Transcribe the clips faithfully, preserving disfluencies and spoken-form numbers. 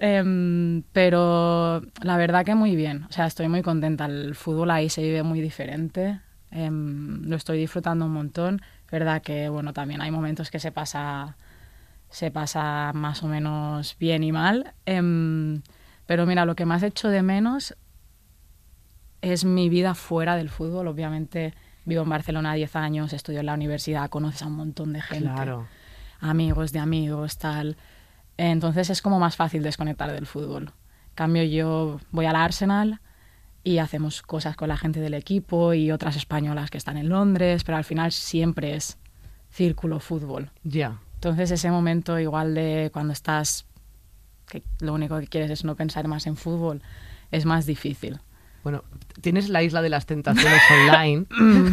eh, pero la verdad que muy bien. O sea, estoy muy contenta. El fútbol ahí se vive muy diferente. Eh, lo estoy disfrutando un montón. Es verdad que, bueno, también hay momentos que se pasa, se pasa más o menos bien y mal. Eh, pero mira, lo que más echo de menos es mi vida fuera del fútbol. Obviamente vivo en Barcelona diez años, estudio en la universidad, conoces a un montón de gente, Claro. amigos de amigos, tal. Entonces es como más fácil desconectar del fútbol. En cambio, yo voy al Arsenal y hacemos cosas con la gente del equipo y otras españolas que están en Londres, pero al final siempre es círculo fútbol. Ya. Entonces ese momento igual de cuando estás, que lo único que quieres es no pensar más en fútbol, es más difícil. Bueno, tienes la Isla de las Tentaciones online.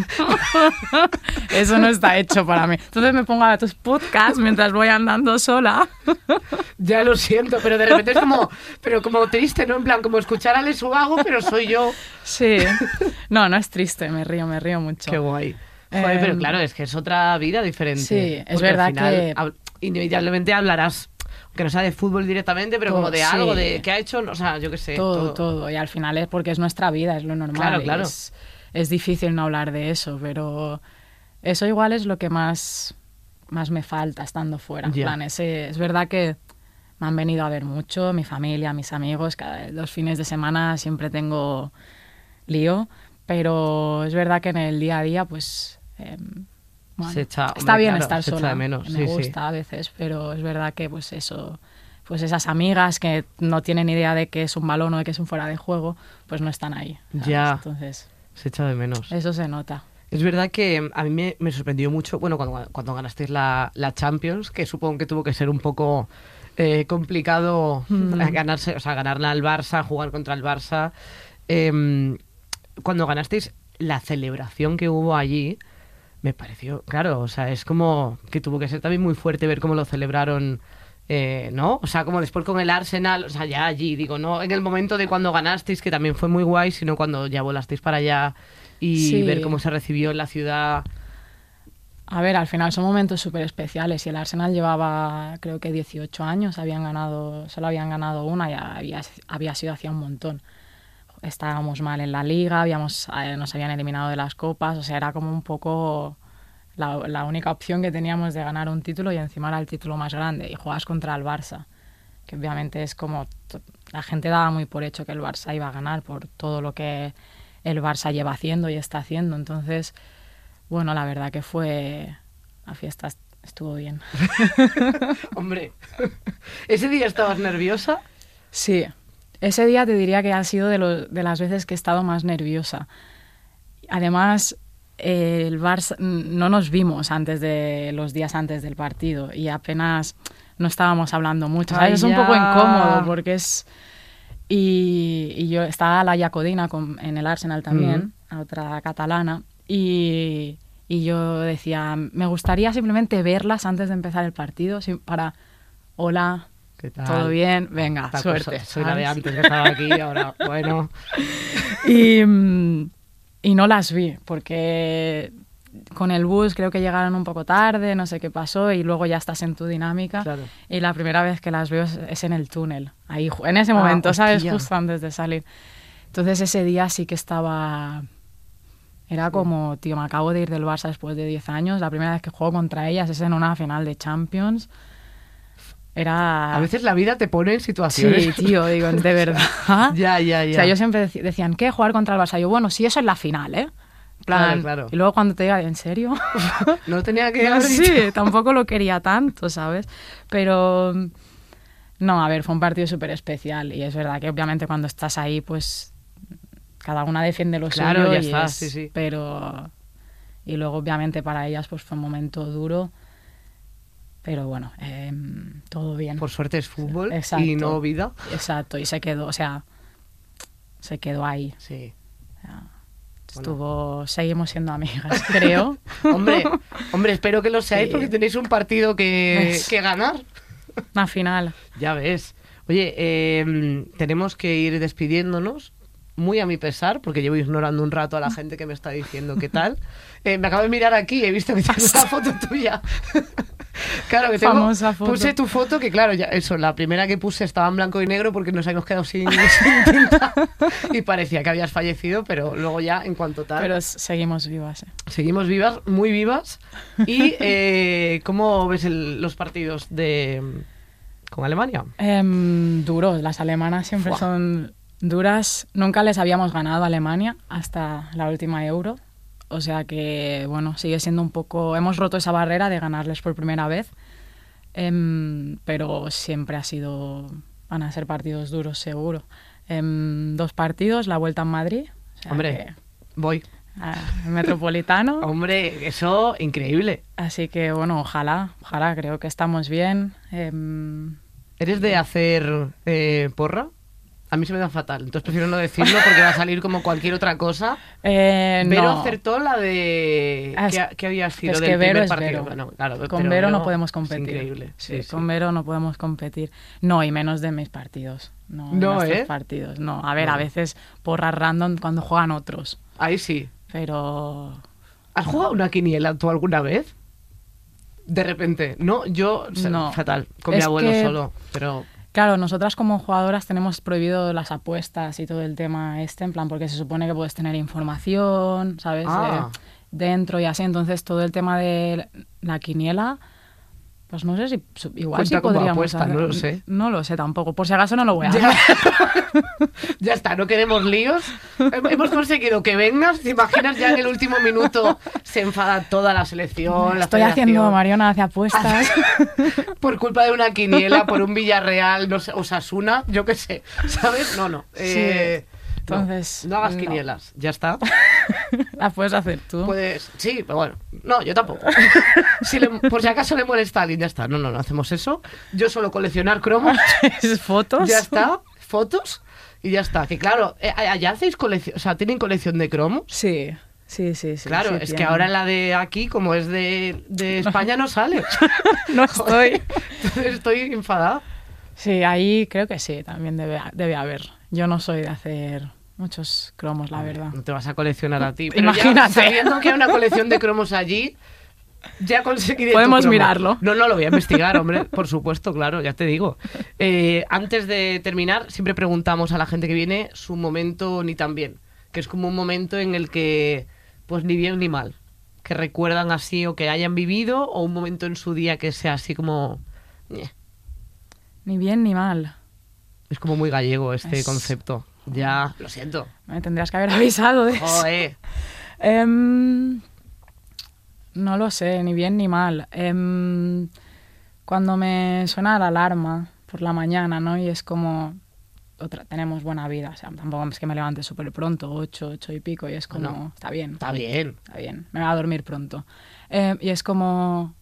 Eso no está hecho para mí. Entonces me pongo a tus podcasts mientras voy andando sola. Ya lo siento, pero de repente es como, pero como triste, ¿no? En plan, como escuchar a Les Ubago, pero soy yo. Sí. No, no es triste, me río, me río mucho. Qué guay. Joder, Eh, pero claro, es que es otra vida diferente. Sí, es Porque verdad al final, que... hab- inevitablemente hablarás, que no sea de fútbol directamente, pero Todo, como de sí. algo, de qué ha hecho, o sea, yo qué sé. Todo, todo. Y al final es porque es nuestra vida, es lo normal. Claro, claro. Es, es difícil no hablar de eso, pero eso igual es lo que más, más me falta estando fuera. En Ya. plan, ese- es verdad que me han venido a ver mucho, mi familia, mis amigos. Cada, los fines de semana siempre tengo lío, pero es verdad que en el día a día, pues... eh, bueno, Se echa- está hombre, bien claro, estar se echa sola, de menos, me sí, sí. gusta a veces, pero es verdad que pues eso, pues esas amigas que no tienen idea de que es un balón o de que es un fuera de juego, pues no están ahí, ¿sabes? Ya. Entonces, Se echa de menos. eso se nota. Es verdad que a mí me, me sorprendió mucho, bueno, cuando, cuando ganasteis la, la Champions, que supongo que tuvo que ser un poco eh, complicado Mm. eh, ganarse, o sea, ganarla al Barça, jugar contra el Barça. Eh, cuando ganasteis, la celebración que hubo allí, me pareció, claro, o sea, es como que tuvo que ser también muy fuerte ver cómo lo celebraron, eh, ¿no? O sea, como después con el Arsenal, o sea, ya allí, digo, no en el momento de cuando ganasteis, que también fue muy guay, sino cuando ya volasteis para allá y Sí. ver cómo se recibió en la ciudad. A ver, al final son momentos súper especiales y el Arsenal llevaba, creo que dieciocho años, habían ganado, solo habían ganado una y había, había sido hacía un montón. Estábamos mal en la liga, habíamos, eh, nos habían eliminado de las copas, o sea, era como un poco la, la única opción que teníamos de ganar un título y encima era el título más grande y juegas contra el Barça, que obviamente es como, to- la gente daba muy por hecho que el Barça iba a ganar por todo lo que el Barça lleva haciendo y está haciendo, entonces, bueno, la verdad que fue, la fiesta est- estuvo bien. Hombre, ¿ese día estabas nerviosa? Sí, ese día te diría que ha sido de, lo- de las veces que he estado más nerviosa. Además, eh, el Barça, no nos vimos antes de los días antes del partido y apenas no estábamos hablando mucho. ¿Sabes? Ay, Es un ya. poco incómodo porque es... Y, y yo estaba la Jacodina con, en el Arsenal también, a otra catalana, y, y yo decía, me gustaría simplemente verlas antes de empezar el partido sin- para, hola, ¿Qué tal? todo bien, venga, Tal suerte. cosa. Soy la de ¿sabes? antes que estaba aquí, ahora, bueno. Y, mm, y no las vi, porque con el bus creo que llegaron un poco tarde, no sé qué pasó, y luego ya estás en tu dinámica. Claro. Y la primera vez que las veo es, es en el túnel, ahí, ju- en ese Ah, momento, ¿sabes? hostia. Justo antes de salir. Entonces ese día sí que estaba... Era como, tío, me acabo de ir del Barça después de diez años, la primera vez que juego contra ellas es en una final de Champions. Era... A veces la vida te pone en situaciones. Sí, tío, digo, de verdad. Ya, ya, ya. O sea, yo siempre deci- decían, ¿qué? Jugar contra el Barça. Yo, bueno, sí, eso es la final, ¿eh? En plan, Claro, claro. Y luego cuando te diga, ¿en serio? No tenía que No, haber sí, dicho. tampoco lo quería tanto, ¿sabes? Pero, no, a ver, fue un partido súper especial. Y es verdad que obviamente cuando estás ahí, pues, cada una defiende lo Claro, suyo. ya y está, es- sí, sí. Pero, y luego obviamente para ellas, pues fue un momento duro. Pero bueno, em, todo bien. Por suerte es fútbol Exacto. y no vida. Exacto, y se quedó, o sea, se quedó ahí. Sí. O sea, estuvo, seguimos siendo amigas, creo. Hombre, hombre, espero que lo seáis Sí. porque tenéis un partido que, Es- que ganar. Una final. Ya ves. Oye, eh, tenemos que ir despidiéndonos, muy a mi pesar, porque llevo ignorando un rato a la gente que me está diciendo qué tal. Eh, me acabo de mirar aquí y he visto que tienes una foto tuya Claro, que tengo, Famosa foto. puse tu foto, que claro, ya eso, la primera que puse estaba en blanco y negro porque nos habíamos quedado sin, sin tinta y parecía que habías fallecido, pero luego ya, en cuanto tal... Pero seguimos vivas, ¿eh? Seguimos vivas, muy vivas. ¿Y eh, cómo ves el, los partidos de con Alemania? Em, duros, las alemanas siempre Fua. son duras. Nunca les habíamos ganado a Alemania hasta la última Euro. O sea que, bueno, sigue siendo un poco... Hemos roto esa barrera de ganarles por primera vez, em, pero siempre ha sido... Van a ser partidos duros, seguro. Em, dos partidos, la vuelta en Madrid. O sea Hombre, que, voy. ah, el Metropolitano. Hombre, eso, increíble. Así que, bueno, ojalá, ojalá, creo que estamos bien. Em, ¿Eres de hacer eh, porra? A mí se me da fatal, entonces prefiero no decirlo porque va a salir como cualquier otra cosa. eh, Vero no. acertó la de... Ah, ¿Qué, qué había sido es del que Vero primer es partido? Vero. Bueno, claro, Con pero Vero no Vero podemos es competir. increíble. Sí, Sí, con sí. Vero no podemos competir. No, y menos de mis partidos. No, de No, nuestros ¿eh? partidos. No, a ver, No. a veces porras random cuando juegan otros. Ahí sí. Pero... ¿Has jugado una quiniela tú alguna vez? De repente. No, yo... o sea, No. fatal. Con Es mi abuelo que- solo. Pero... Claro, nosotras como jugadoras tenemos prohibido las apuestas y todo el tema este, en plan, porque se supone que puedes tener información, ¿sabes? Ah. Eh, dentro y así. Entonces, todo el tema de la quiniela, pues no sé si su- igual Cuenta sí como podríamos apuesta, hacer- no lo sé. No lo sé tampoco. Por si acaso no lo voy a Ya. hacer. Ya está, no queremos líos. Hem- Hemos conseguido que vengas. ¿Te imaginas ya en el último minuto se enfada toda la selección? La Estoy federación, haciendo, Mariona hace apuestas. por culpa de una quiniela, por un Villarreal, no sé, Osasuna, yo qué sé, ¿sabes? No, no. eh, no. Entonces, No, hagas no. quinielas, ya está. Las puedes hacer tú. Puedes, sí, pero bueno, no, yo tampoco. Si le- por si acaso le molesta a alguien, ya está. No, no, no hacemos eso. Yo solo coleccionar cromos, Fotos. ya está, fotos y ya está. Que claro, eh, allá hacéis colección, o sea, ¿tienen colección de cromos? Sí, sí, sí. sí Claro, sí es que tienen. ahora la de aquí, como es de, de España, no sale. No estoy. Entonces estoy enfadada. Sí, ahí creo que sí, también debe, debe haber. Yo no soy de hacer muchos cromos, la verdad. No te vas a coleccionar a ti. Pero ya Imagínate. sabiendo que hay una colección de cromos allí, ya conseguiré tu Podemos cromo. mirarlo. No, no, lo voy a investigar, hombre. Por supuesto, claro, ya te digo. Eh, antes de terminar, siempre preguntamos a la gente que viene su momento ni tan bien. Que es como un momento en el que, pues ni bien ni mal. Que recuerdan así o que hayan vivido, o un momento en su día que sea así como... ñe. Ni bien ni mal. Es como muy gallego este Es- concepto. Ya, lo siento. Me tendrías que haber avisado de eso. Joder. Em, no lo sé, ni bien ni mal. Em, cuando me suena la alarma por la mañana, ¿no? Y es como... Otra, tenemos buena vida, o sea, tampoco es que me levante súper pronto, ocho, ocho y pico, y es como... No. Está bien. Está bien. Está bien, me voy a dormir pronto. Eh, y es como...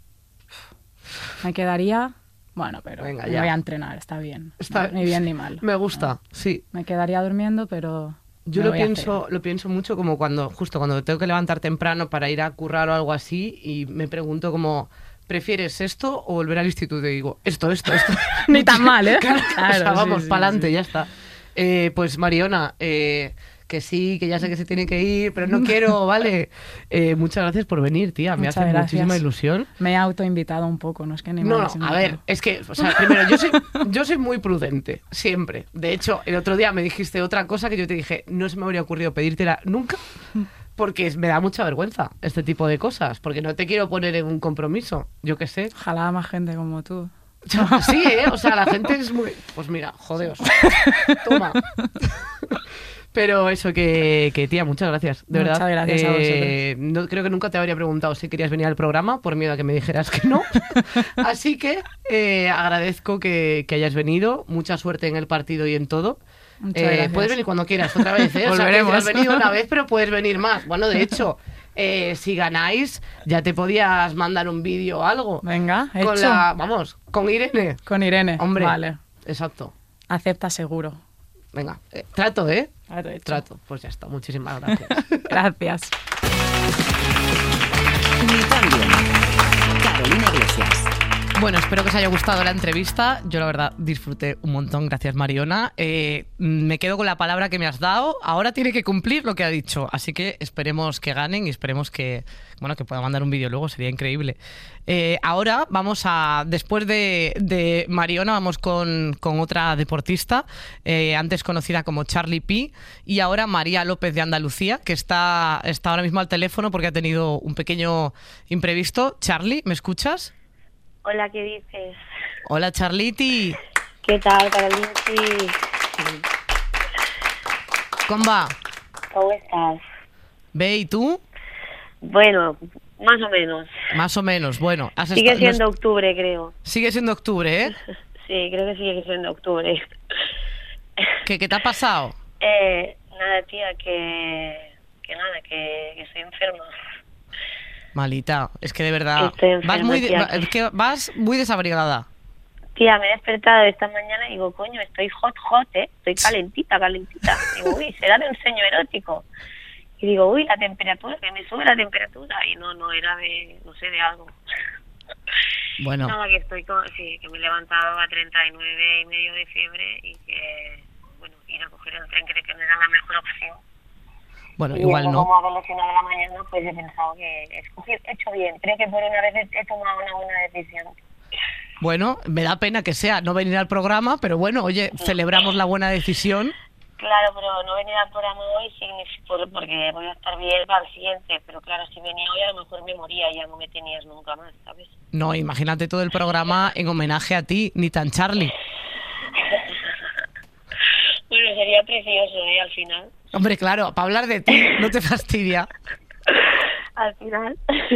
Me quedaría... Bueno, pero Venga, me ya. voy a entrenar, está bien. Está- Ni bien ni mal. Me gusta, sí. Me quedaría durmiendo, pero... Yo me lo voy a pienso, lo pienso mucho como cuando, justo cuando tengo que levantar temprano para ir a currar o algo así, y me pregunto como, ¿prefieres esto o volver al instituto? Y digo, esto, esto, esto. hacer. Ni tan mal, ¿eh? Claro, Claro, o sea, sí, vamos, sí, para adelante, sí. ya está. Eh, pues Mariona, eh, que sí, que ya sé que se tiene que ir, pero no quiero, ¿vale? Eh, muchas gracias por venir, tía, me Muchas hace gracias. muchísima ilusión. Me he autoinvitado un poco, no es que ni me No, no, hayas a invitado. ver, es que, o sea, primero, yo soy, yo soy muy prudente, siempre. De hecho, el otro día me dijiste otra cosa que yo te dije, no se me habría ocurrido pedírtela nunca, porque es- me da mucha vergüenza este tipo de cosas, porque no te quiero poner en un compromiso, yo qué sé. Ojalá más gente como tú. Sí, ¿eh? O sea, la gente es muy... Pues mira, jodeos. Toma. Pero eso, que, que tía, muchas gracias, de Muchas verdad. gracias a Eh, no, creo que nunca te habría preguntado si querías venir al programa, por miedo a que me dijeras que no. Así que eh, agradezco que, que hayas venido, mucha suerte en el partido y en todo. Muchas Eh, gracias. puedes venir cuando quieras, otra vez, ¿eh? O sea, que Volveremos. has venido una vez, pero puedes venir más. Bueno, de hecho, eh, si ganáis, ya te podías mandar un vídeo o algo. Venga, hecho. Con la... Vamos, con Irene. Con Irene. Hombre. Vale. Exacto. Acepta seguro. Venga, eh, trato, ¿eh? Trato hecho. Trato. Pues ya está, muchísimas gracias. Gracias. Ni tan bien. Carolina Iglesias. Bueno, espero que os haya gustado la entrevista. Yo la verdad disfruté un montón, gracias Mariona. Eh, me quedo con la palabra que me has dado. Ahora tiene que cumplir lo que ha dicho, así que esperemos que ganen y esperemos que, bueno, que pueda mandar un vídeo luego, sería increíble. Eh, ahora vamos a, después de, de Mariona, vamos con, con otra deportista, eh, antes conocida como Charlie Pi, y ahora María López de Andalucía, que está, está ahora mismo al teléfono porque ha tenido un pequeño imprevisto. Charlie, ¿me escuchas? Hola, ¿qué dices? Hola, Charliti. ¿Qué tal, Carolinchi? ¿Cómo va? ¿Cómo estás? ¿Ve y tú? Bueno, más o menos. Más o menos, bueno. Has Sigue esta- siendo nos- octubre, creo. Sigue siendo octubre, ¿eh? Sí, creo que sigue siendo octubre. ¿Qué, qué te ha pasado? Eh, nada, tía, que... Que nada, que, que estoy enferma. Malita, es que de verdad Estoy enferma, vas muy de- tía. va- es que vas muy desabrigada. Tía, me he despertado esta mañana y digo, coño, estoy hot, hot, ¿eh? Estoy calentita, calentita. Digo, uy, será de un sueño erótico. Y digo, uy, la temperatura, que me sube la temperatura. Y no, no, era de, no sé, de algo. Bueno, Nada, que estoy con, sí, que me he levantado a treinta y nueve y medio de fiebre y que, bueno, ir a coger el tren creo que no era la mejor opción. bueno, Y igual luego, no. como a las una de la mañana, pues he pensado que he escogido- he hecho bien. Creo que por una vez he, he tomado una buena decisión. Bueno, me da pena que sea no venir al programa, pero bueno, oye, celebramos la buena decisión. Claro, pero no venir al programa hoy significa, por- porque voy a estar bien para el siguiente. Pero claro, si venía hoy a lo mejor me moría y ya no me tenías nunca más, ¿sabes? No, imagínate todo el programa en homenaje a ti, ni tan Charlie. Bueno, sería precioso, ¿eh? Al final. Hombre, claro, para hablar de ti, no te fastidia. Al final.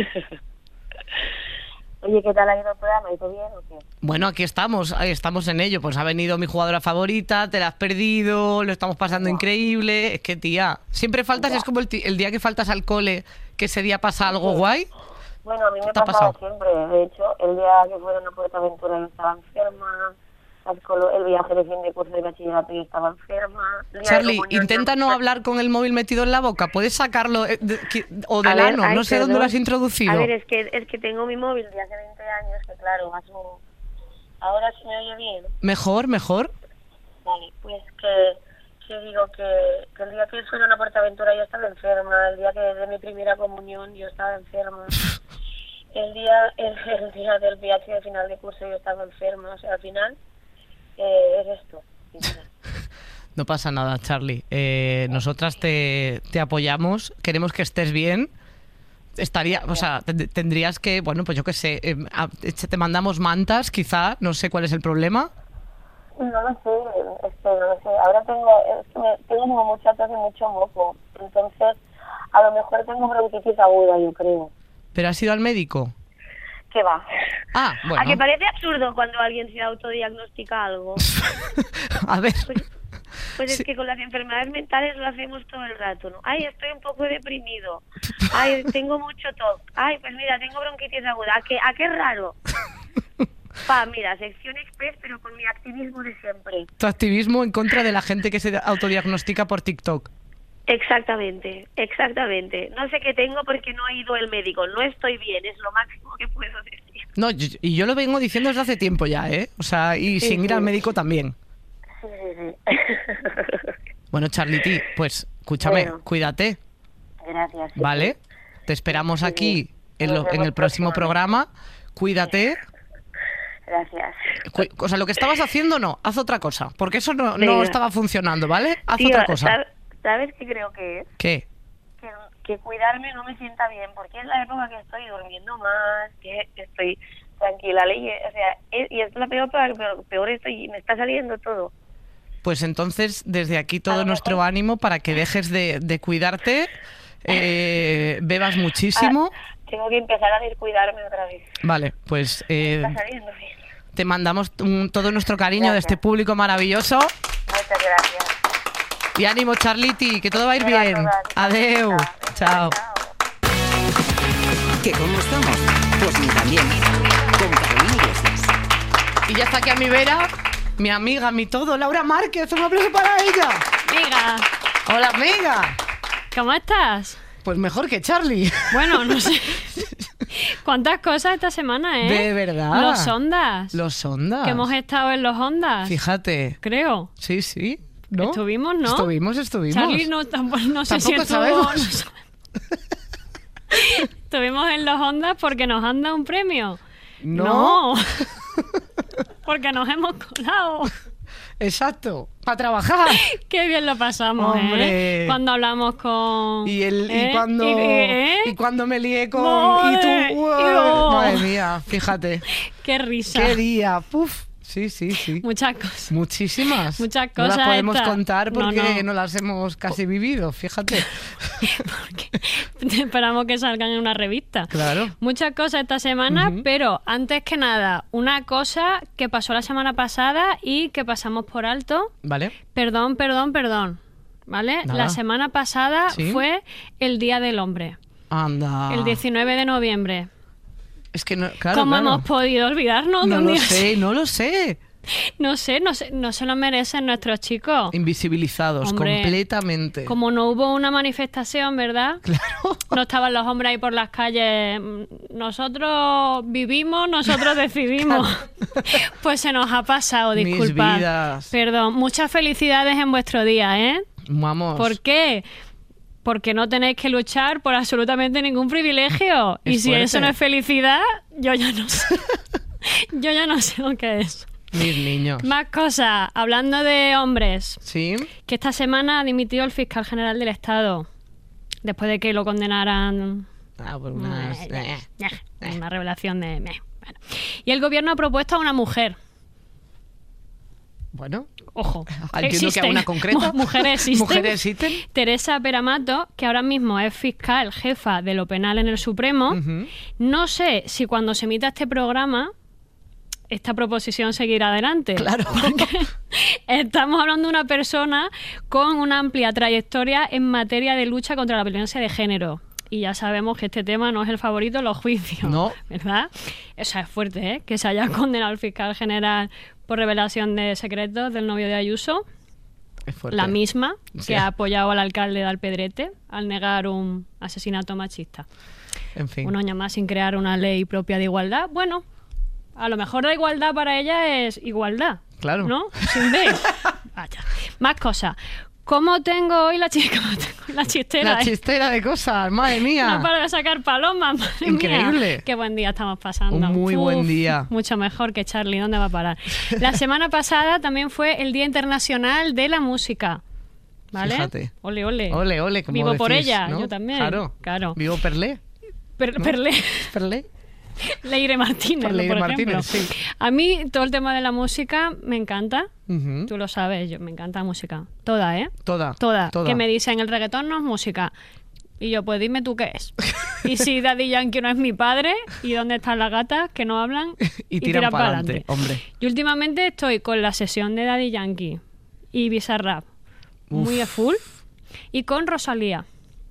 Oye, ¿qué tal ha ido el programa? ¿Ha ido bien o qué? Bueno, aquí estamos, ahí estamos en ello. Pues ha venido mi jugadora favorita, te la has perdido, lo estamos pasando increíble. Es que, tía, siempre faltas, es como el, ti- el día que faltas al cole, que ese día pasa algo guay. Bueno, a mí me ¿Te ha pasaba pasado? siempre. De hecho, el día que fueron a PortAventura yo estaba enferma. las colo- El viaje de fin de curso de bachillerato yo estaba enferma. el día de Charlie, comunión intenta yo- no hablar con el móvil metido en la boca. ¿Puedes sacarlo eh, de- que- o A del ver, ano? ay, No sé dónde perdón. lo has introducido. A ver, es que, es que tengo mi móvil de hace veinte años, que claro, hace- ahora sí me oye bien. Mejor, mejor. Vale, pues que, que digo que, que el día que fueron a PortAventura yo estaba enferma, el día que de mi primera comunión yo estaba enferma, el día el, el día del viaje de final de curso yo estaba enferma, o sea, al final eh, es esto. y nada. No pasa nada, Charlie. Eh, nosotras te, te apoyamos, queremos que estés bien. Estaría, o sea, ten- tendrías que, bueno, pues yo qué sé, eh, a- te mandamos mantas, quizá, no sé cuál es el problema. No lo sé, este, no lo sé, ahora tengo, es que me- tengo como mucha tos y mucho moco, entonces a lo mejor tengo bronquitis aguda, yo creo. ¿Pero has ido al médico? ¿Qué va? Ah, bueno. ¿A que parece absurdo cuando alguien se autodiagnostica algo? A ver. Pues, pues Sí. es que con las enfermedades mentales lo hacemos todo el rato, ¿no? Ay, estoy un poco deprimido. Ay, tengo mucho tos. Ay, pues mira, tengo bronquitis aguda. ¿A qué, a qué raro? Pa, mira, sección express, pero con mi activismo de siempre. Tu activismo en contra de la gente que se autodiagnostica por TikTok. Exactamente, exactamente. No sé qué tengo porque no ha ido el médico. No estoy bien, es lo máximo que puedo decir. No, yo- y yo lo vengo diciendo desde hace tiempo ya, ¿eh? O sea, y Sí, sin ir sí. al médico también. Sí, sí, sí. Bueno, Charliti, pues escúchame, Bueno. cuídate, Gracias. sí, ¿vale? sí. Te esperamos Sí, aquí sí. en, Nos lo- en vemos el próximo próximamente. programa. Cuídate. Gracias. Cu- O sea, lo que estabas haciendo no, haz otra cosa, porque eso no, no Venga. estaba funcionando, ¿vale? Haz Tío, otra cosa. ¿sab- ¿sabes qué creo que es? ¿Qué? Que, que cuidarme no me sienta bien, porque es la época que estoy durmiendo más, que estoy tranquila, ley, o sea, es- y es la peor, peor, peor estoy, me está saliendo todo. Pues entonces, desde aquí A todo lo nuestro mejor- ánimo para que dejes de, de cuidarte, eh, bebas muchísimo. Ah, tengo que empezar a descuidarme otra vez. Vale, pues Me eh, está saliendo bien. te mandamos un- todo nuestro cariño de Gracias. este público maravilloso. Muchas gracias. Y ánimo, Charliti, que todo va a ir Venga, bien. todas. Adeu. Venga, Chao. chao. ¿Que cómo estamos? Pues ni tan bien. Con Carolina Iglesias. Y ya está aquí a mi vera, mi amiga, mi todo, Laura Márquez. Un aplauso para ella. Amiga, Hola, amiga. ¿cómo estás? Pues mejor que Charlie. Bueno, no sé. ¿Cuántas cosas esta semana, eh? De verdad. Los Ondas. Los Ondas. Que hemos estado en los Ondas. Fíjate. Creo. Sí, sí. ¿No? Estuvimos, ¿no? Estuvimos, estuvimos. Charlie, no, tampoco, no sé si Tampoco estuvo... sabemos. no sabemos. Estuvimos en los Ondas porque nos han dado un premio. No. No. Porque nos hemos colado. Exacto. Para trabajar. Qué bien lo pasamos, Hombre. ¿eh? Cuando hablamos con... Y, el, ¿eh? y, cuando, Y, ¿eh? y cuando me lié con... Madre, y tú... ¡Uah! y oh. Madre mía, fíjate. Qué risa. Qué día. Puf. Sí, sí, sí. Muchas cosas. Muchísimas. Muchas No cosas las podemos estas. contar porque No, no, no. las hemos casi vivido, fíjate. Porque esperamos que salgan en una revista. Claro. Muchas cosas esta semana, Ujú. pero antes que nada, una cosa que pasó la semana pasada y que pasamos por alto. ¿Vale? Perdón, perdón, perdón. ¿Vale? Nada. La semana pasada ¿Sí? fue el Día del Hombre, Anda. el diecinueve de noviembre. Es que no, claro, ¿Cómo claro. hemos podido olvidarnos de No un lo día sé, así? no lo sé. No sé, no sé, no se lo merecen nuestros chicos. Invisibilizados Hombre, completamente. Como no hubo una manifestación, ¿verdad? Claro. No estaban los hombres ahí por las calles. Nosotros vivimos, nosotros decidimos. Pues se nos ha pasado, Mis disculpad. vidas. Perdón. Muchas felicidades en vuestro día, ¿eh? Vamos. ¿Por qué? Porque no tenéis que luchar por absolutamente ningún privilegio. Es y si fuerte. eso no es felicidad, yo ya no sé. Yo ya no sé lo que es. Mis niños. Más cosas. Hablando de hombres. Sí. Que esta semana ha dimitido el fiscal general del Estado. Después de que lo condenaran... Ah, por unas... Eh, eh, eh, Una revelación de... eh, bueno. Y el gobierno ha propuesto a una mujer. Bueno. Ojo. Entiendo que a una concreta. Mu- Mujeres existen. Mujeres existen. Teresa Peramato, que ahora mismo es fiscal jefa de lo penal en el Supremo. Ujú. No sé si cuando se emita este programa esta proposición seguirá adelante. Claro. Porque estamos hablando de una persona con una amplia trayectoria en materia de lucha contra la violencia de género. Y ya sabemos que este tema no es el favorito en los juicios. No. ¿Verdad? O sea, es fuerte, ¿eh? Que se haya condenado al fiscal general por revelación de secretos del novio de Ayuso. Es fuerte. La misma Sí. que ha apoyado al alcalde de Alpedrete al negar un asesinato machista. En fin. Un año más sin crear una ley propia de igualdad. Bueno, a lo mejor la igualdad para ella es igualdad. Claro. ¿No? Sin ver. Vaya. Más cosas. ¿Cómo tengo hoy la, chi- cómo tengo la chistera? La eh? chistera de cosas, madre mía. No paro de sacar palomas, madre Increíble. mía. Qué buen día estamos pasando. Un muy buen día. Mucho mejor que Charlie. ¿Dónde va a parar? La semana pasada también fue el Día Internacional de la Música. ¿Vale? Fíjate. Ole, ole. Ole, ole, como Vivo por decís, ella, ¿no? yo también. Claro. Claro. Vivo Perlé. Per- ¿no? Perlé. Perlé. Leire Martínez, Por Leire por ejemplo. Martínez, sí. A mí todo el tema de la música me encanta. Ujú. Tú lo sabes, yo me encanta la música. Toda, ¿eh? Toda. Toda. Toda. Que me dicen, el reggaetón no es música. Y yo, pues dime tú qué es. Y si Daddy Yankee no es mi padre, ¿y dónde están las gatas que no hablan? Y tiran para pa'lante, hombre. Y últimamente estoy con la sesión de Daddy Yankee y Bizarrap muy a full. Y con Rosalía.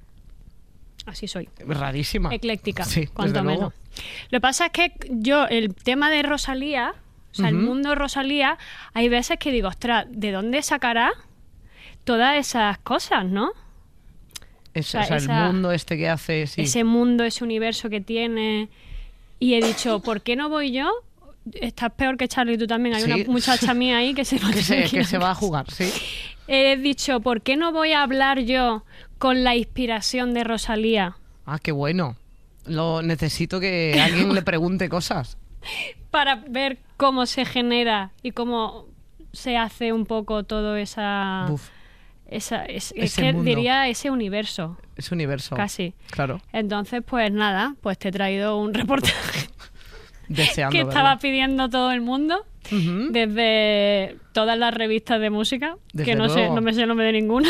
Así soy. Rarísima. Ecléctica, Sí, cuanto desde menos. luego. Lo que pasa es que yo, el tema de Rosalía, o sea, el Ujú. mundo de Rosalía, hay veces que digo, ostras, ¿de dónde sacará todas esas cosas, no? Es- o sea, o sea, esa- el mundo este que hace, sí. Ese mundo, ese universo que tiene. Y he dicho, ¿por qué no voy yo? Estás peor que Charlie, tú también. Hay Sí. una muchacha mía ahí que se va a que, se, tener que que ir se a va a casa. jugar, sí. He dicho, ¿por qué no voy a hablar yo con la inspiración de Rosalía? Ah, qué bueno. Lo necesito que alguien le pregunte cosas. Para ver cómo se genera y cómo se hace un poco todo esa... Buf, esa es, es Ese que mundo. diría ese universo, ese universo. casi. Claro. Entonces, pues nada, pues te he traído un reportaje Deseando que verlo. estaba pidiendo todo el mundo. Ujú. Desde todas las revistas de música, Desde que no sé, luego. no me sé el nombre de ninguna,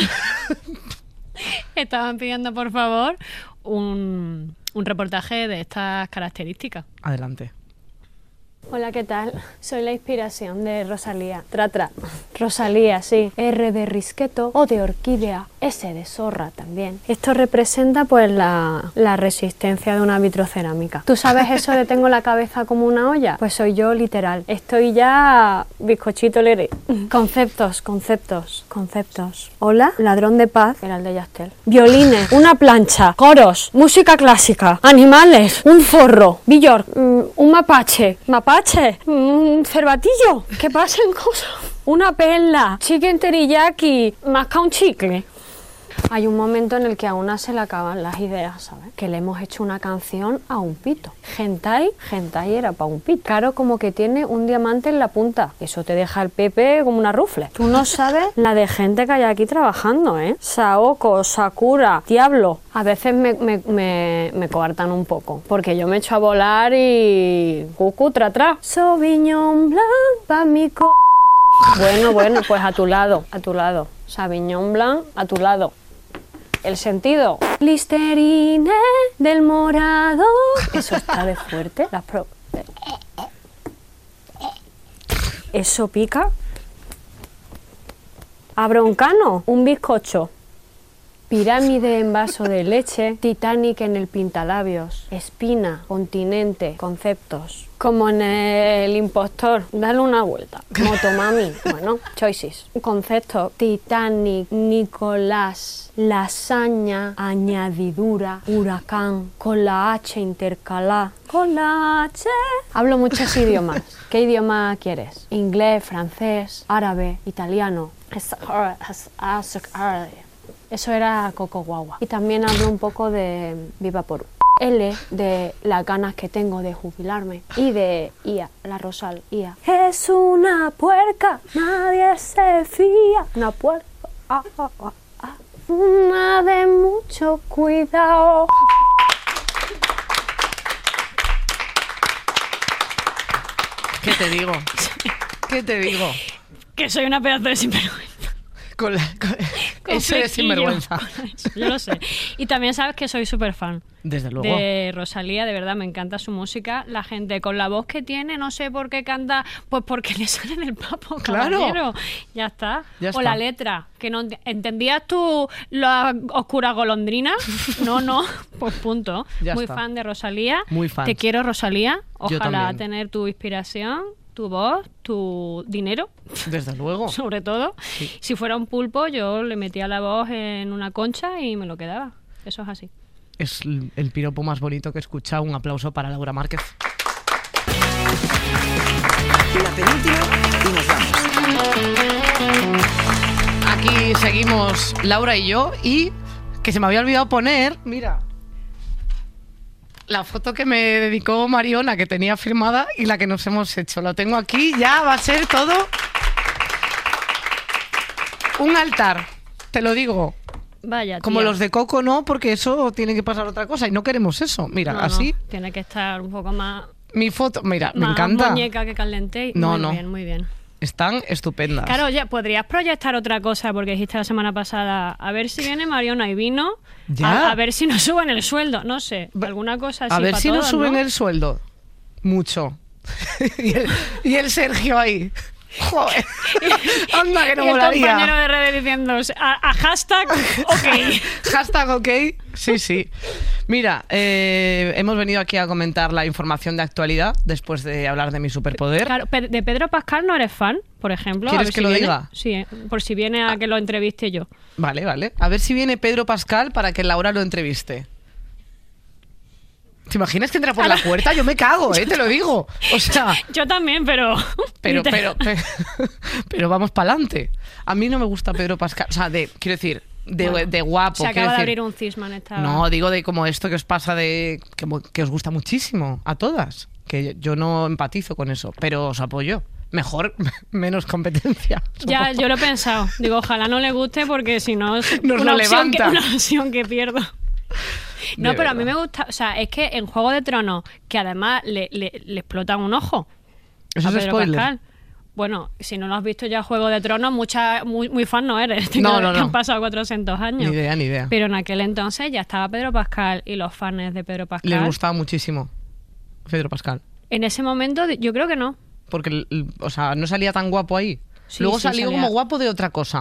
estaban pidiendo por favor un, un reportaje de estas características. Adelante. Hola, ¿qué tal? Soy la inspiración de Rosalía. Tra, tra. Rosalía, sí. R de risqueto, O de orquídea, S de zorra también. Esto representa pues la, la resistencia de una vitrocerámica. ¿Tú sabes eso de tengo la cabeza como una olla? Pues soy yo literal. Estoy ya bizcochito lere. Conceptos, conceptos, conceptos. Hola, ladrón de paz, era el de Yastel. Violines, una plancha, coros, música clásica, animales, un zorro, Bjork, mm, un mapache, mapache, un cervatillo. ¿Qué pasan cosas? Una perla, chicken teriyaki, masca un chicle. Hay un momento en el que a una se le acaban las ideas, ¿sabes? Que le hemos hecho una canción a un pito. Hentai, hentai era para un pito. Claro, como que tiene un diamante en la punta. Eso te deja el pepe como una rufle. Tú no sabes la de gente que hay aquí trabajando, ¿eh? Saoko, Sakura, Diablo. A veces me, me, me, me coartan un poco. Porque yo me echo a volar y... Cucu, tra, tra. Sauvignon Blanc pa' mi co... Bueno, bueno, pues a tu lado, a tu lado. Sauvignon Blanc, a tu lado. El sentido. Listerine del morado. Eso está de fuerte. Las pro... Eso pica. Abroncano, un bizcocho. Pirámide en vaso de leche. Titanic en el pintalabios. Espina, continente, conceptos. Como en el impostor, dale una vuelta. Motomami, bueno, choices. Conceptos, Titanic, Nicolás, lasaña, añadidura, huracán, con la H intercalada, con la H. Hablo muchos idiomas. ¿Qué idioma quieres? Inglés, francés, árabe, italiano. Eso era Coco Guagua. Y también hablo un poco de Viva Porú. L de las ganas que tengo de jubilarme. Y de I A, la Rosal, I A. Es una puerca, nadie se fía. Una puerca, ah, ah, ah, ah. Una de mucho cuidado. ¿Qué te digo? ¿Qué te digo? Que soy una pedazo de sinvergüenza. Con la, con, Con eso es flequillo. sinvergüenza. Yo lo sé. Y también sabes que soy súper fan. Desde luego. De Rosalía, de verdad, me encanta su música. La gente con la voz que tiene, no sé por qué canta, pues porque le sale en el papo, Claro. caballero. Ya está. Ya o está. la letra, que no ent- ¿entendías tú la oscura golondrina? No, no, pues punto. Ya Muy está. fan de Rosalía. Muy fan. Te quiero, Rosalía. Yo Ojalá también. tener tu inspiración, tu voz, tu dinero, Desde luego. sobre todo. Sí. Si fuera un pulpo, yo le metía la voz en una concha y me lo quedaba. Eso es así. Es l- el piropo más bonito que he escuchado. Un aplauso para Laura Márquez. La penúltima y nos vamos. Aquí seguimos Laura y yo. Y que se me había olvidado poner, mira, la foto que me dedicó Mariona, que tenía firmada, y la que nos hemos hecho. Lo tengo aquí, ya va a ser todo un altar, te lo digo. Vaya, Como tía. los de Coco, no, porque eso tiene que pasar otra cosa y no queremos eso. Mira, No, no, así, tiene que estar un poco más, mi foto, mira, me más encanta. muñeca que caldente. No, muy no. bien, muy bien. Están estupendas. Claro, oye, podrías proyectar otra cosa, porque dijiste la semana pasada, a ver si viene Mariona y vino, Ya. a, a ver si nos suben el sueldo, no sé, alguna cosa así A ver pa' si nos todos, suben ¿no? el sueldo. Mucho. y, el, y el Sergio ahí. Joder. Anda, que no Y el molaría. compañero de redes diciendo, a, a hashtag, ok. Hashtag ok. Sí, sí. Mira, eh, hemos venido aquí a comentar la información de actualidad después de hablar de mi superpoder. Claro, Pe- de Pedro Pascal no eres fan, por ejemplo. A ¿Quieres ver que si lo viene. diga? Sí, eh, por si viene a que lo entreviste yo. Vale, vale. A ver si viene Pedro Pascal para que Laura lo entreviste. ¿Te imaginas que entra por la puerta? Yo me cago, ¿eh? Te lo digo. O sea, Yo también, pero... pero, pero, pero, pero vamos para adelante. A mí no me gusta Pedro Pascal. O sea, de, quiero decir, de, Bueno, de guapo. Se quiero acaba de decir. abrir un cisma en esta... No, digo de como esto que os pasa de que, mo- que os gusta muchísimo a todas. Que yo no empatizo con eso, pero os apoyo. Mejor, menos competencia. Ya, supongo. yo lo he pensado. Digo, ojalá no le guste porque si no es Nos una, lo opción que, levanta. una opción que pierdo. No, De pero a mí verdad. me gusta, o sea, es que en Juego de Tronos, que además le, le, le explotan un ojo Eso a es Pedro spoiler. Pascal. Bueno, si no lo has visto ya Juego de Tronos, mucha, muy, muy fan no eres. Te No, creo no, que no. han pasado cuatrocientos años. Ni idea, ni idea. Pero en aquel entonces ya estaba Pedro Pascal y los fans de Pedro Pascal. Les gustaba muchísimo Pedro Pascal. En ese momento yo creo que no. Porque, l- o sea, no salía tan guapo ahí. Sí, Luego sí, salió salía. como guapo de otra cosa.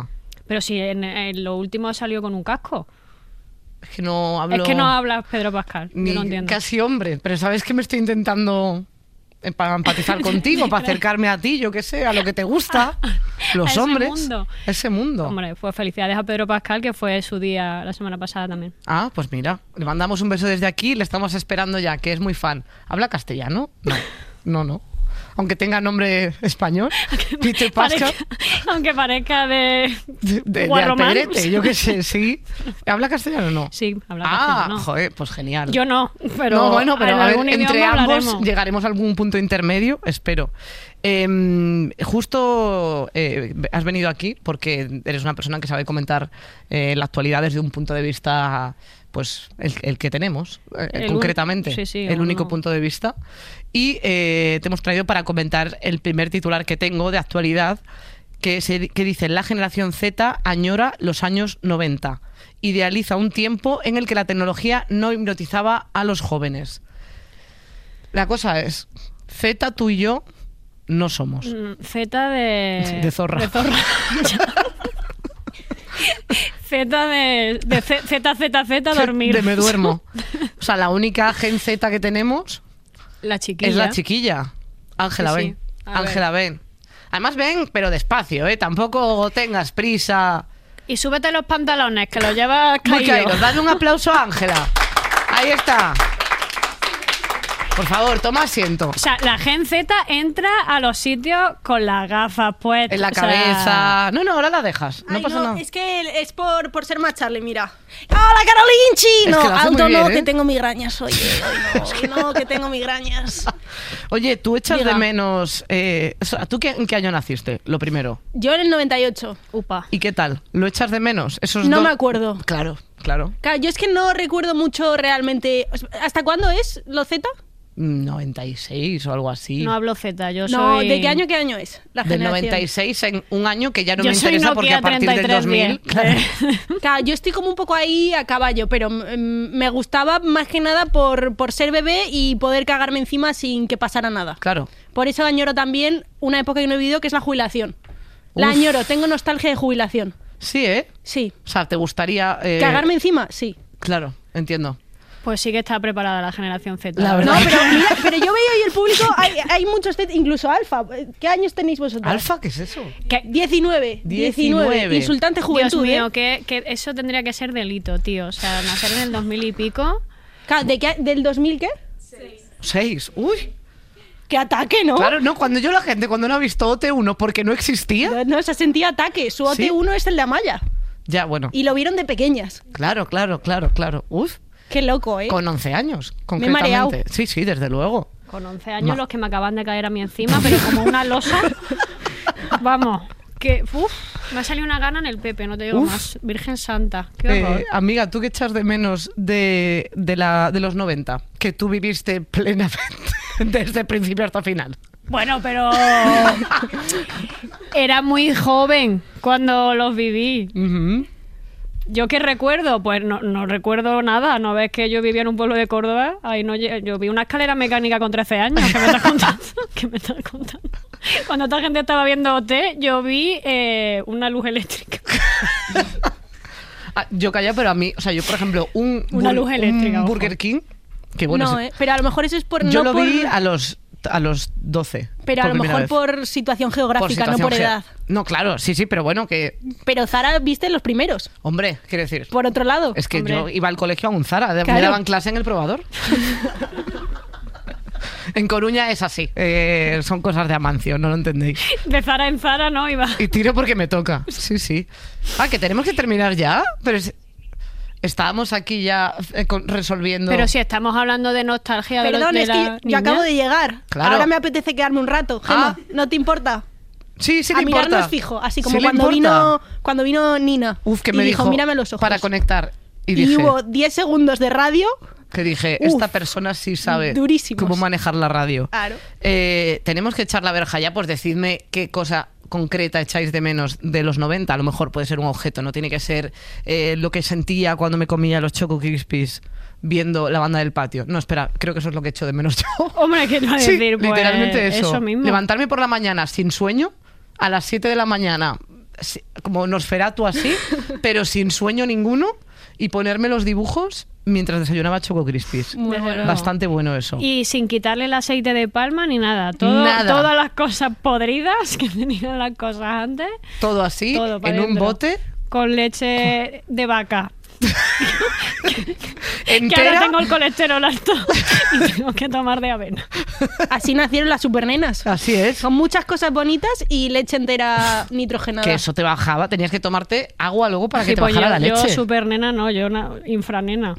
Pero si en, en lo último salió con un casco. Es que no hablo... Es que no hablas Pedro Pascal, Ni yo no entiendo. casi hombre, pero sabes que me estoy intentando eh, para empatizar contigo, para acercarme a ti, yo qué sé, a lo que te gusta, los A ese hombres, mundo. ese mundo. Hombre, pues felicidades a Pedro Pascal, que fue su día la semana pasada también. Ah, pues mira, le mandamos un beso desde aquí, le estamos esperando ya, que es muy fan. ¿Habla castellano? No, no, no. Aunque tenga nombre español, Peter Pascal. Parezca- aunque parezca de... De, de, de Guarromán. Alpedrete, yo qué sé, sí. ¿Habla castellano o no? Sí, habla Ah, castellano. joder, pues genial. Yo no, pero, no, bueno, pero en a ver, algún entre idioma ambos hablaremos. llegaremos a algún punto intermedio, espero. Eh, justo eh, has venido aquí porque eres una persona que sabe comentar eh, la actualidad desde un punto de vista, pues el, el que tenemos, eh, El concretamente, un- sí, sí, el uno. único punto de vista. Y eh, te hemos traído para comentar el primer titular que tengo de actualidad, que, se, que dice: la generación Z añora los años noventa. Idealiza un tiempo en el que la tecnología no hipnotizaba a los jóvenes. La cosa es, Z, tú y yo no somos. Mm, Z de... De zorra. De zorra. Z de, de Z, Z, Z, Z, dormir. De me duermo. O sea, la única gen Z que tenemos La chiquilla. es la chiquilla. Ángela, Sí, ven. sí. A Ángela, ven. Además, ven, pero despacio, ¿eh? Tampoco tengas prisa. Y súbete los pantalones, que los llevas Muy caídos. caídos. Dale un aplauso a Ángela. Ahí está. Por favor, toma asiento. O sea, la Gen Z entra a los sitios con las gafas puestas. En la o sea, cabeza. No, no, ahora la dejas. No Ay, pasa nada. Es que es por, por ser más Charlie, mira. ¡Hola, Carolinchi! Es No, que lo hace auto muy no, bien, ¿eh? que tengo migrañas hoy. Hoy no, hoy no, que tengo migrañas. Oye, tú echas Diga. de menos... eh, o sea, ¿tú qué, en qué año naciste? Lo primero. Yo en el noventa y ocho. Upa. ¿Y qué tal? ¿Lo echas de menos? Esos No dos- me acuerdo. Claro, claro. Claro, yo es que no recuerdo mucho realmente. ¿Hasta cuándo es lo Z? noventa y seis o algo así. No hablo Z, yo No, soy... ¿de qué año qué año es? La Del generación. noventa y seis en un año que ya no Yo me soy interesa porque Nokia a partir del dos mil... treinta y tres diez. Claro, yo estoy como un poco ahí a caballo, pero mm, me gustaba más que nada por, por ser bebé y poder cagarme encima sin que pasara nada. Claro. Por eso añoro también una época que no he vivido, que es la jubilación. La Uf. añoro, tengo nostalgia de jubilación. Sí, ¿eh? Sí. O sea, ¿te gustaría...? eh, ¿Cagarme encima? Sí. Claro, entiendo. Pues sí que está preparada la generación Z. La No, verdad. pero mira, pero yo veo hoy el público, hay, hay muchos, Z, incluso Alfa. ¿Qué años tenéis vosotros? ¿Alfa? ¿Qué es eso? Que- diecinueve. diecinueve. diecinueve. Insultante Dios juventud, mío, ¿eh? que, que eso tendría que ser delito, tío. O sea, nacer en el dos mil y pico... Claro, ¿de qué, ¿Del dos mil qué? Seis. Uy. ¡Qué ataque, ¿no? Claro, no, cuando yo la gente, cuando no ha visto O T uno porque no existía... No, se sentía ataque. Su O T uno es el de Amaya. Ya, bueno. Y lo vieron de pequeñas. Claro, claro, claro, claro. Uf, Qué loco, ¿eh? con once años, Me he mareado. concretamente. Sí, sí, desde luego. Con once años Ma- los que me acaban de caer a mí encima, pero como una losa. Vamos, que uf, me ha salido una gana en el Pepe, no te digo Uf. más. Virgen Santa, qué horror. Eh, amiga, ¿tú qué echas de menos de, de, la, de los noventa? Que tú viviste plenamente desde principio hasta final. Bueno, pero era muy joven cuando los viví. Ujú. ¿Yo qué recuerdo? Pues no, no recuerdo nada. ¿No ves que yo vivía en un pueblo de Córdoba? Ahí no, lle- yo vi una escalera mecánica con trece años. ¿Qué me estás contando? ¿Qué me estás contando? Cuando esta gente estaba viendo O T, yo vi eh, una luz eléctrica. Ah, yo callé, pero a mí, o sea, yo por ejemplo, un, Una bur- luz eléctrica, un ojo. Burger King, que bueno, no, se- ¿eh? Pero a lo mejor eso es por... yo no lo por- vi a los, a los doce. Pero a por lo primera mejor vez. por situación Por geográfica, no situación por ge- edad. No, claro, sí, sí, pero bueno, que, Pero Zara viste los primeros. hombre, quiero decir, Por otro lado. es que hombre. yo iba al colegio a un Zara, de- me Claro. daban clase en el probador. En Coruña es así, eh, son cosas de Amancio, no lo entendéis. De Zara en Zara, ¿no? Iba. Y tiro porque me toca. Sí, sí. Ah, que tenemos que terminar ya. Pero es- estábamos aquí ya eh, con- resolviendo. Pero si estamos hablando de nostalgia de, los- Perdón, de es que la yo, yo niña. acabo de llegar. Claro. Ahora me apetece quedarme un rato. Gemma, Ah. ¿no te importa? Sí, sí a le mirarnos importa. fijo, así como Sí le cuando importa. vino, cuando vino Nina. Uf, que y me dijo, dijo, mírame los ojos. para conectar. Y Y, dije, hubo diez segundos de radio. que dije, Uf, esta persona sí sabe durísimos. cómo manejar la radio. Claro. Eh, tenemos que echar la verja ya, pues decidme qué cosa concreta echáis de menos de los noventa. A lo mejor puede ser un objeto, no tiene que ser eh, lo que sentía cuando me comía los Choco Crispies viendo la banda del patio. No, espera, creo que eso es lo que echo de menos yo. Hombre, ¿qué te iba a decir? Pues, literalmente eso. Eso mismo. Levantarme por la mañana sin sueño, a las siete de la mañana si- como Nosferatu así, pero sin sueño ninguno, y ponerme los dibujos mientras desayunaba Choco Crispies. Muy Desde bueno. luego. Bastante bueno eso. Y sin quitarle el aceite de palma ni nada. Todo, Nada. Todas las cosas podridas que tenían las cosas antes, Todo así, todo pa' en un dentro. bote, con leche de vaca. Que entera. ahora tengo el colesterol alto y tengo que tomar de avena. Así nacieron las supernenas. Así es. Son muchas cosas bonitas y leche entera nitrogenada. Que eso te bajaba, tenías que tomarte agua luego para que Sí, te pues bajara yo, la yo leche. super nena no, yo una infranena.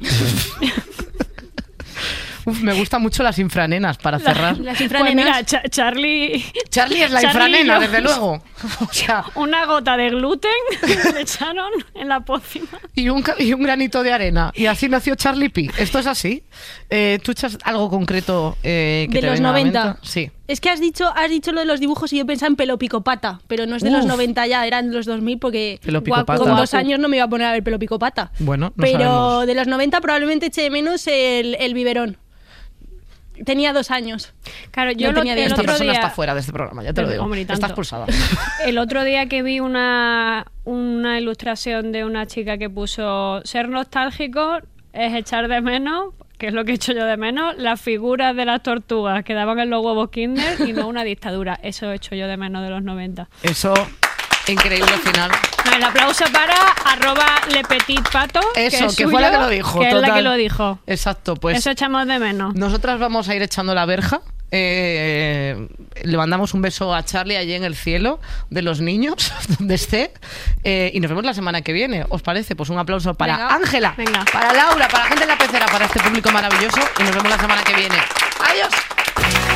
Uf, me gustan mucho las infranenas para cerrar. Las Pues infranenas. mira, Cha- Charlie, Charlie es la Charlie y infranena, yo. desde luego. O sea, una gota de gluten le echaron en la pócima. y un, ca- y un granito de arena. Y así nació Charlie P. Esto es así. Eh, ¿Tú echas algo concreto eh, que De te los venga a la noventa. mente? Sí. Es que has dicho, has dicho lo de los dibujos y yo pensaba en Pelo Picopata, pero no es de los Uf. noventa ya, eran de los dos mil porque Pelo Picopata. con dos Guapo. años no me iba a poner a ver Pelo Picopata. Bueno, no pero sabemos. de los noventa probablemente eché de menos el, el biberón. Tenía dos años. Claro, yo No lo- tenía el diez. Esta otro persona día, está fuera de este programa, ya te Pero, lo digo. hombre, y Está tanto. expulsada. el otro día que vi una, una ilustración de una chica que puso ser nostálgico es echar de menos, que es lo que he hecho yo de menos, las figuras de las tortugas que daban en los huevos Kinder y no una dictadura. Eso he hecho yo de menos de los noventa. Eso, increíble final. No, el aplauso para arroba Le Petit Pato. Eso, es que fue la suyo, que lo dijo. Que es la total. que lo dijo. Exacto, pues Eso echamos de menos. nosotras vamos a ir echando la verja. Eh, le mandamos un beso a Charlie allí en el cielo de los niños, donde esté. Eh, y nos vemos la semana que viene. ¿Os parece? Pues un aplauso para Venga. Ángela, Venga. para Laura, para la gente en la pecera, para este público maravilloso. Y nos vemos la semana que viene. ¡Adiós!